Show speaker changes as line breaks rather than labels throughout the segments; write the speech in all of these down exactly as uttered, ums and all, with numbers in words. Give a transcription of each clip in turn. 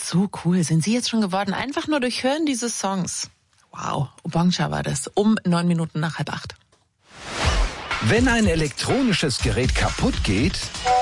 So cool sind Sie jetzt schon geworden, einfach nur durch Hören dieses Songs. Wow, Uboncha war das, um neun Minuten nach halb acht.
Wenn ein elektronisches Gerät kaputt geht,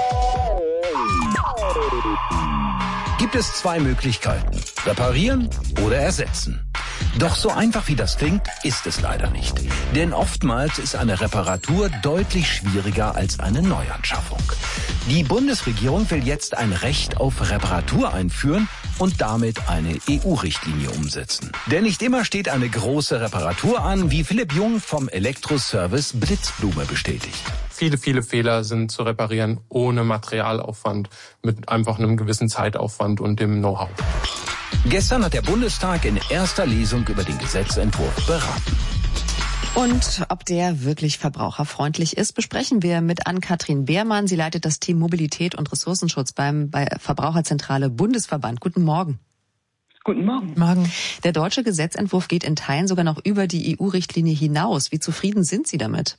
gibt es zwei Möglichkeiten: reparieren oder ersetzen. Doch so einfach wie das klingt, ist es leider nicht. Denn oftmals ist eine Reparatur deutlich schwieriger als eine Neuanschaffung. Die Bundesregierung will jetzt ein Recht auf Reparatur einführen und damit eine E U-Richtlinie umsetzen. Denn nicht immer steht eine große Reparatur an, wie Philipp Jung vom Elektroservice Blitzblume bestätigt.
Viele, viele Fehler sind zu reparieren ohne Materialaufwand, mit einfach einem gewissen Zeitaufwand und dem Know-how.
Gestern hat der Bundestag in erster Lesung über den Gesetzentwurf beraten.
Und ob der wirklich verbraucherfreundlich ist, besprechen wir mit Ann-Kathrin Beermann. Sie leitet das Team Mobilität und Ressourcenschutz beim bei Verbraucherzentrale Bundesverband. Guten Morgen.
Guten Morgen.
Morgen. Der deutsche Gesetzentwurf geht in Teilen sogar noch über die E U-Richtlinie hinaus. Wie zufrieden sind Sie damit?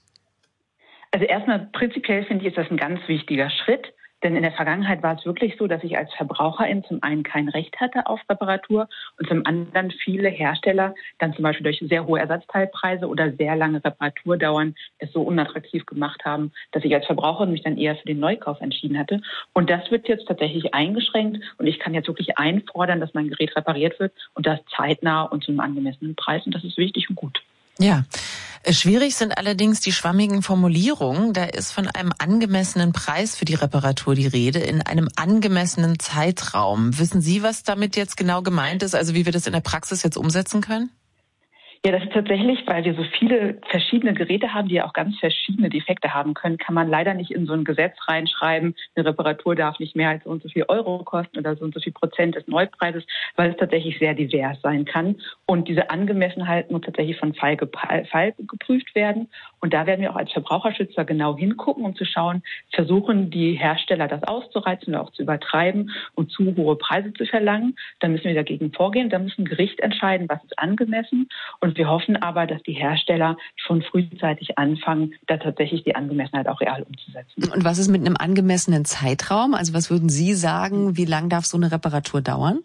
Also erstmal prinzipiell finde ich, ist das ein ganz wichtiger Schritt. Denn in der Vergangenheit war es wirklich so, dass ich als Verbraucherin zum einen kein Recht hatte auf Reparatur und zum anderen viele Hersteller dann zum Beispiel durch sehr hohe Ersatzteilpreise oder sehr lange Reparaturdauern es so unattraktiv gemacht haben, dass ich als Verbraucherin mich dann eher für den Neukauf entschieden hatte. Und das wird jetzt tatsächlich eingeschränkt und ich kann jetzt wirklich einfordern, dass mein Gerät repariert wird und das zeitnah und zu einem angemessenen Preis. Und das ist wichtig und gut.
Ja, schwierig sind allerdings die schwammigen Formulierungen. Da ist von einem angemessenen Preis für die Reparatur die Rede, in einem angemessenen Zeitraum. Wissen Sie, was damit jetzt genau gemeint ist, also wie wir das in der Praxis jetzt umsetzen können?
Ja, das ist tatsächlich, weil wir so viele verschiedene Geräte haben, die ja auch ganz verschiedene Defekte haben können, kann man leider nicht in so ein Gesetz reinschreiben, eine Reparatur darf nicht mehr als so und so viel Euro kosten oder so und so viel Prozent des Neupreises, weil es tatsächlich sehr divers sein kann. Und diese Angemessenheit muss tatsächlich von Fall, Fall geprüft werden. Und da werden wir auch als Verbraucherschützer genau hingucken, um zu schauen, versuchen die Hersteller das auszureizen oder auch zu übertreiben und zu hohe Preise zu verlangen. Dann müssen wir dagegen vorgehen. Da muss ein Gericht entscheiden, was ist angemessen. Und wir hoffen aber, dass die Hersteller schon frühzeitig anfangen, da tatsächlich die Angemessenheit auch real umzusetzen.
Und was ist mit einem angemessenen Zeitraum? Also was würden Sie sagen, wie lang darf so eine Reparatur dauern?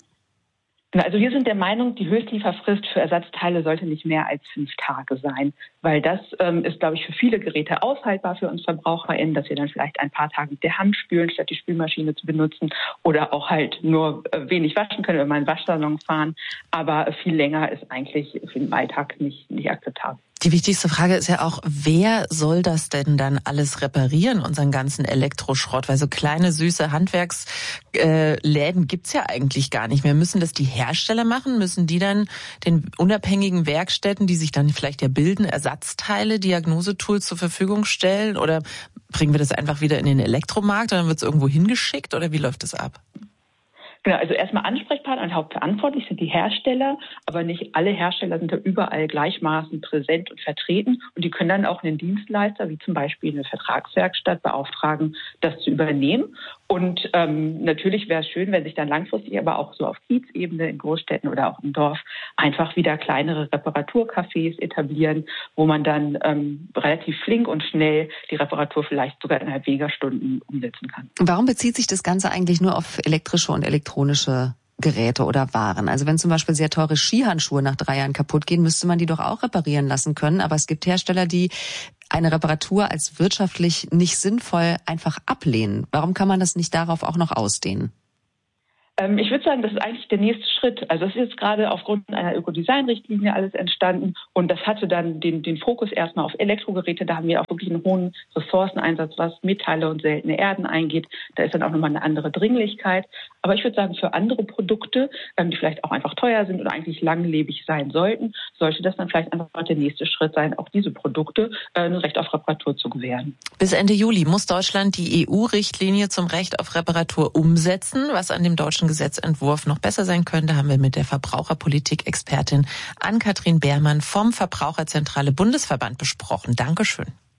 Also wir sind der Meinung, die Höchstlieferfrist für Ersatzteile sollte nicht mehr als fünf Tage sein, weil das ähm, ist, glaube ich, für viele Geräte aushaltbar für uns VerbraucherInnen, dass wir dann vielleicht ein paar Tage mit der Hand spülen, statt die Spülmaschine zu benutzen oder auch halt nur äh, wenig waschen können, wenn wir in den Waschsalon fahren. Aber äh, viel länger ist eigentlich für den Alltag nicht, nicht akzeptabel.
Die wichtigste Frage ist ja auch, wer soll das denn dann alles reparieren, unseren ganzen Elektroschrott? Weil so kleine, süße Handwerksläden gibt's ja eigentlich gar nicht mehr. Müssen das die Hersteller machen? Müssen die dann den unabhängigen Werkstätten, die sich dann vielleicht ja bilden, Ersatzteile, Diagnosetools zur Verfügung stellen? Oder bringen wir das einfach wieder in den Elektromarkt und dann wird's irgendwo hingeschickt? Oder wie läuft das ab?
Genau, also erstmal Ansprechpartner und hauptverantwortlich sind die Hersteller, aber nicht alle Hersteller sind da überall gleichmaßen präsent und vertreten und die können dann auch einen Dienstleister, wie zum Beispiel eine Vertragswerkstatt, beauftragen, das zu übernehmen. Und ähm, natürlich wäre es schön, wenn sich dann langfristig aber auch so auf Kiezebene in Großstädten oder auch im Dorf einfach wieder kleinere Reparaturcafés etablieren, wo man dann ähm, relativ flink und schnell die Reparatur vielleicht sogar innerhalb weniger Stunden umsetzen kann.
Warum bezieht sich das Ganze eigentlich nur auf elektrische und elektronische Geräte oder Waren? Also wenn zum Beispiel sehr teure Skihandschuhe nach drei Jahren kaputt gehen, müsste man die doch auch reparieren lassen können. Aber es gibt Hersteller, die eine Reparatur als wirtschaftlich nicht sinnvoll einfach ablehnen. Warum kann man das nicht darauf auch noch ausdehnen?
Ähm, ich würde sagen, das ist eigentlich der nächste Schritt. Also das ist jetzt gerade aufgrund einer Ökodesign-Richtlinie alles entstanden und das hatte dann den, den Fokus erstmal auf Elektrogeräte. Da haben wir auch wirklich einen hohen Ressourceneinsatz, was Metalle und seltene Erden eingeht. Da ist dann auch nochmal eine andere Dringlichkeit. Aber ich würde sagen, für andere Produkte, ähm, die vielleicht auch einfach teuer sind oder eigentlich langlebig sein sollten, sollte das dann vielleicht einfach der nächste Schritt sein, auch diese Produkte äh, ein Recht auf Reparatur zu gewähren.
Bis Ende Juli muss Deutschland die E U-Richtlinie zum Recht auf Reparatur umsetzen. Was an dem deutschen Gesetzentwurf noch besser sein könnte, haben wir mit der Verbraucherpolitik-Expertin Ann-Kathrin Beermann vom Verbraucherzentrale Bundesverband besprochen. Dankeschön.